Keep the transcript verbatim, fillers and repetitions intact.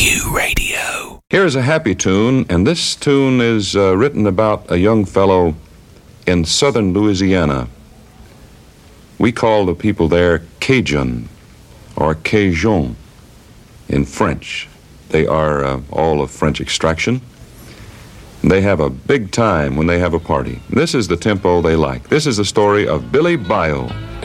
Q Radio. Here's a happy tune, and this tune is uh, written about a young fellow in southern Louisiana. We call the people there Cajun or Cajun in French. They are uh, all of French extraction. They have a big time when they have a party. This is the tempo they like. This is the story of Billy Bayou.